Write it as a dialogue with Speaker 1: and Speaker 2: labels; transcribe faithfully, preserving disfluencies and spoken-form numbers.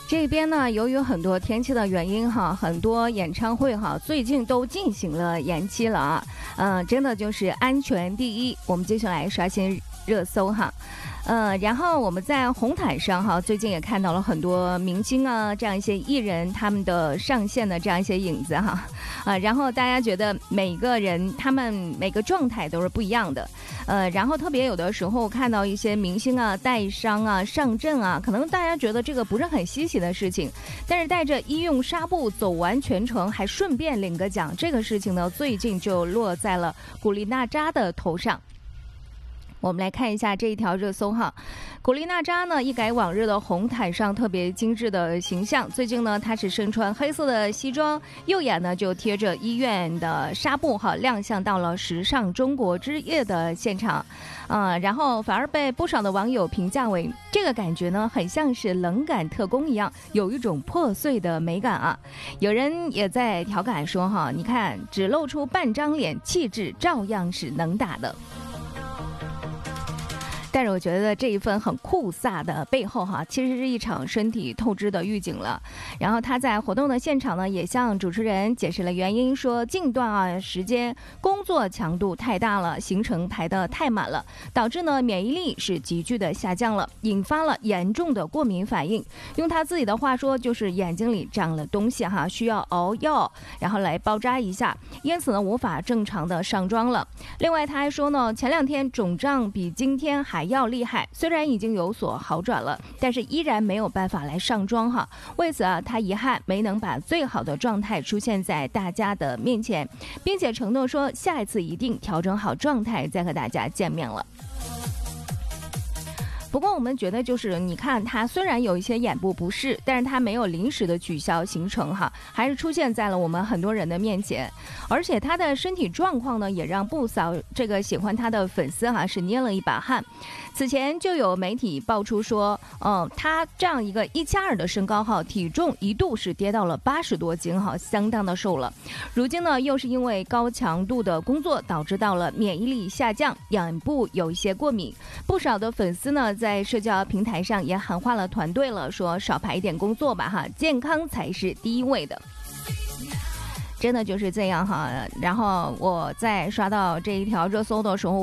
Speaker 1: 这边呢，由于很多天气的原因哈，很多演唱会哈最近都进行了延期了啊。嗯、呃，真的就是安全第一。我们接下来刷新热搜哈。呃，然后我们在红毯上哈，最近也看到了很多明星啊，这样一些艺人他们的上线的这样一些影子哈，啊，然后大家觉得每个人他们每个状态都是不一样的，呃，然后特别有的时候看到一些明星啊带伤啊上阵啊，可能大家觉得这个不是很稀奇的事情，但是带着医用纱布走完全程，还顺便领个奖，这个事情呢，最近就落在了古力娜扎的头上。我们来看一下这一条热搜哈，古力娜扎呢一改往日的红毯上特别精致的形象，最近呢她是身穿黑色的西装，右眼呢就贴着医院的纱布哈，亮相到了时尚中国之夜的现场，呃，然后反而被不少的网友评价为这个感觉呢很像是冷感特工一样，有一种破碎的美感啊。有人也在调侃说哈，你看只露出半张脸，气质照样是能打的。但是我觉得这一份很酷飒的背后哈，其实是一场身体透支的预警了。然后他在活动的现场呢，也向主持人解释了原因，说近段啊时间工作强度太大了，行程排得太满了，导致呢免疫力是急剧的下降了，引发了严重的过敏反应。用他自己的话说，就是眼睛里长了东西哈，需要熬药，然后来包扎一下，因此呢无法正常的上妆了。另外他还说呢，前两天肿胀比今天还要厉害，虽然已经有所好转了，但是依然没有办法来上妆哈。为此啊，他遗憾没能把最好的状态出现在大家的面前，并且承诺说下一次一定调整好状态再和大家见面了。不过我们觉得就是你看他虽然有一些眼部不适，但是他没有临时的取消行程哈，还是出现在了我们很多人的面前，而且他的身体状况呢也让不少这个喜欢他的粉丝哈是捏了一把汗。此前就有媒体爆出说，嗯，他这样一个一加二的身高哈，体重一度是跌到了八十多斤哈，相当的瘦了。如今呢，又是因为高强度的工作导致到了免疫力下降，眼部有一些过敏。不少的粉丝呢，在社交平台上也喊话了团队了，说少排一点工作吧哈，健康才是第一位的。真的就是这样哈。然后我在刷到这一条热搜的时候，